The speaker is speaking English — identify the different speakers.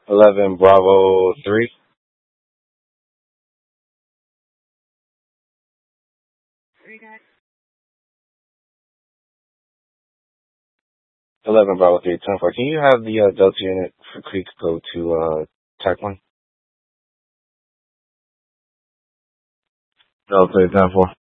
Speaker 1: 11 Bravo 3. 11 Bravo 3, 24. Can you have the Delta unit for Creek go to Tech 1? Delta 10-4.